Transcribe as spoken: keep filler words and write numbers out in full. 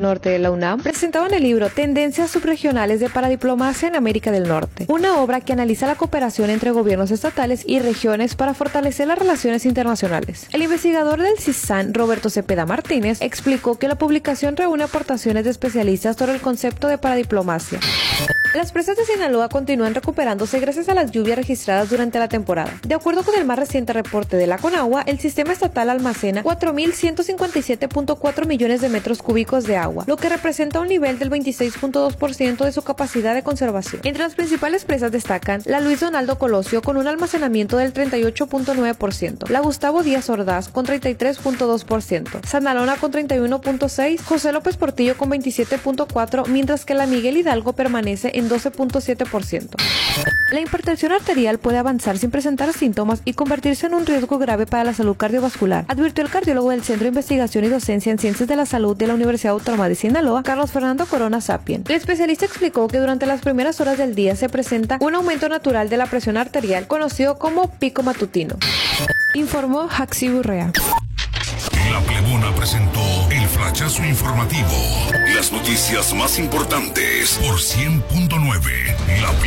Norte de la UNAM presentaban el libro Tendencias subregionales de paradiplomacia en América del Norte, una obra que analiza la cooperación entre gobiernos estatales y regiones para fortalecer las relaciones internacionales. El investigador del CISAN, Roberto Cepeda Martínez, explicó que la publicación reúne aportaciones de especialistas sobre el concepto de paradiplomacia. Las presas de Sinaloa continúan recuperándose gracias a las lluvias registradas durante la temporada. De acuerdo con el más reciente reporte de la Conagua, el sistema estatal almacena cuatro mil ciento cincuenta y siete punto cuatro millones de metros cúbicos de agua, lo que representa un nivel del veintiséis punto dos por ciento de su capacidad de conservación. Entre las principales presas destacan la Luis Donaldo Colosio con un almacenamiento del treinta y ocho punto nueve por ciento, la Gustavo Díaz Ordaz con treinta y tres punto dos por ciento, Sanalona con treinta y uno punto seis por ciento, José López Portillo con veintisiete punto cuatro por ciento, mientras que la Miguel Hidalgo permanece en doce punto siete por ciento. La hipertensión arterial puede avanzar sin presentar síntomas y convertirse en un riesgo grave para la salud cardiovascular, advirtió el cardiólogo del Centro de Investigación y Docencia en Ciencias de la Salud de la Universidad Autónoma de Sinaloa, Carlos Fernando Corona Sapien. El especialista explicó que durante las primeras horas del día se presenta un aumento natural de la presión arterial, conocido como pico matutino. Informó Jaxi Burrea. La Plebona presentó el flachazo informativo. Las noticias más importantes por cien punto nueve. La